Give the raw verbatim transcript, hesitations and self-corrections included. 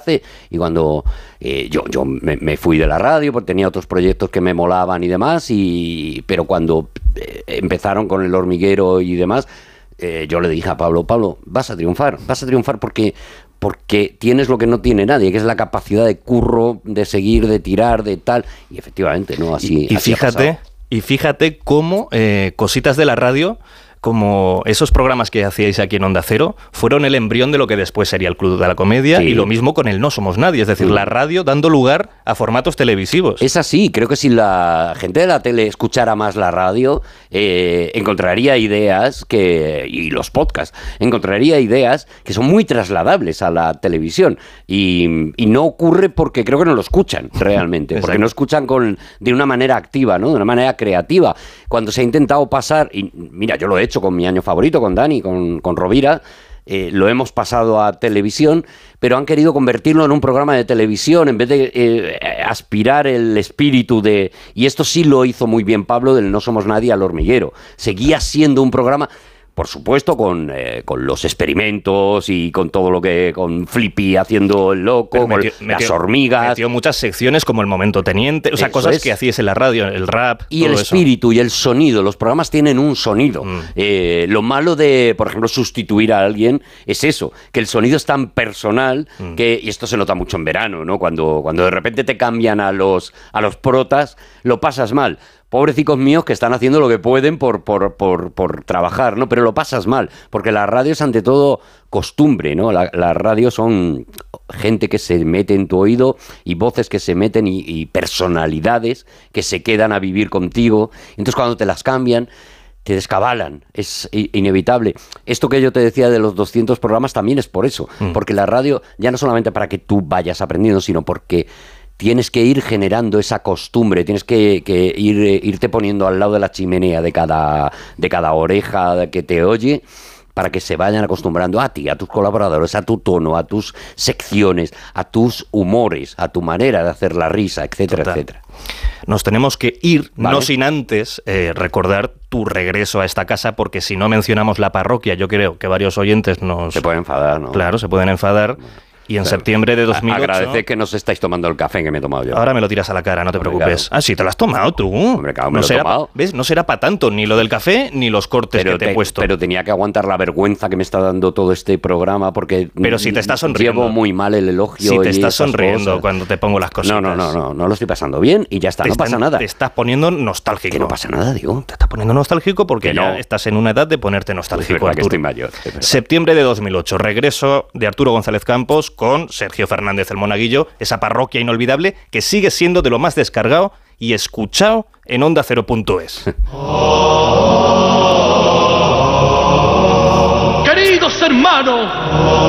hace, y cuando eh, yo, yo me, me fui de la radio porque tenía otros proyectos que me molaban y demás, y pero cuando eh, empezaron con El Hormiguero y demás, eh, yo le dije a Pablo, Pablo, vas a triunfar, vas a triunfar porque... porque tienes lo que no tiene nadie, que es la capacidad de curro, de seguir, de tirar, de tal, y efectivamente, ¿no? Así, y, y así fíjate, y fíjate cómo eh, cositas de la radio, como esos programas que hacíais aquí en Onda Cero, fueron el embrión de lo que después sería el Club de la Comedia, sí. Y lo mismo con el No Somos Nadie, es decir, sí. La radio dando lugar a formatos televisivos. Es así, creo que si la gente de la tele escuchara más la radio, eh, encontraría ideas que, y los podcasts, encontraría ideas que son muy trasladables a la televisión, y, y no ocurre porque creo que no lo escuchan realmente, porque no escuchan con, de una manera activa, ¿no? De una manera creativa. Cuando se ha intentado pasar, y mira, yo lo he hecho con mi año favorito, con Dani, con, con Rovira, eh, lo hemos pasado a televisión, pero han querido convertirlo en un programa de televisión en vez de eh, aspirar el espíritu de... Y esto sí lo hizo muy bien Pablo del No Somos Nadie al Hormiguero. Seguía siendo un programa... Por supuesto, con, eh, con los experimentos y con todo lo que... Con Flippy haciendo el loco, metió, con las metió, hormigas... Metió muchas secciones como El Momento Teniente, o sea, eso cosas es. Que hacías en la radio, el rap... Y el espíritu eso. Y el sonido. Los programas tienen un sonido. Mm. Eh, lo malo de, por ejemplo, sustituir a alguien es eso, que el sonido es tan personal mm. que... Y esto se nota mucho en verano, ¿no? Cuando, cuando de repente te cambian a los, a los protas, lo pasas mal. Pobrecicos míos que están haciendo lo que pueden por, por, por, por trabajar, ¿no? Pero lo pasas mal, porque la radio es ante todo costumbre, ¿no? La, la radio son gente que se mete en tu oído y voces que se meten y, y personalidades que se quedan a vivir contigo. Entonces cuando te las cambian, te descabalan, es inevitable. Esto que yo te decía de los doscientos programas también es por eso, mm. porque la radio ya no solamente para que tú vayas aprendiendo, sino porque... tienes que ir generando esa costumbre, tienes que, que ir, irte poniendo al lado de la chimenea de cada, de cada oreja que te oye para que se vayan acostumbrando a ti, a tus colaboradores, a tu tono, a tus secciones, a tus humores, a tu manera de hacer la risa, etcétera, Total. etcétera. Nos tenemos que ir, ¿vale? No sin antes eh, recordar tu regreso a esta casa, porque si no mencionamos la parroquia, yo creo que varios oyentes nos... Se pueden enfadar, ¿no? Claro, se pueden enfadar. Y en claro. septiembre de dos mil ocho... Agradece que no os estáis tomando el café que me he tomado yo. Ahora me lo tiras a la cara, no te Hombre, preocupes. Claro. Ah, sí, te lo has tomado tú. Hombre, claro, me no lo he será, tomado. ¿Ves? No será para tanto, ni lo del café, ni los cortes pero que te, te he puesto. Pero tenía que aguantar la vergüenza que me está dando todo este programa, porque... Pero si te estás sonriendo. Llevo muy mal el elogio. Si te estás sonriendo cosas. Cuando te pongo las cosas. No, no, no, no, no lo estoy pasando bien y ya está, te no están, pasa nada. Te estás poniendo nostálgico. Que no pasa nada, digo. Te estás poniendo nostálgico porque no. ya estás en una edad de ponerte nostálgico, pues Arturo. Que estoy mayor. Septiembre de dos mil ocho, regreso de Arturo González Campos con Sergio Fernández el Monaguillo, esa parroquia inolvidable que sigue siendo de lo más descargado y escuchado en onda cero punto es. Queridos hermanos,